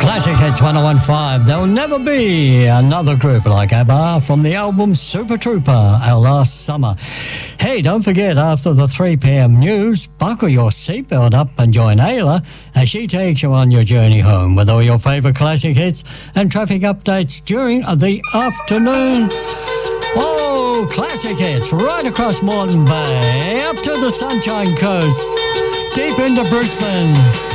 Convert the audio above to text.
Classic Hits 1015. There'll never be another group like ABBA from the album Super Trooper, our last summer. Hey, don't forget, after the 3 p.m. news, buckle your seatbelt up and join Ayla as she takes you on your journey home with all your favourite classic hits and traffic updates during the afternoon. Oh, classic hits right across Moreton Bay, up to the Sunshine Coast, deep into Brisbane.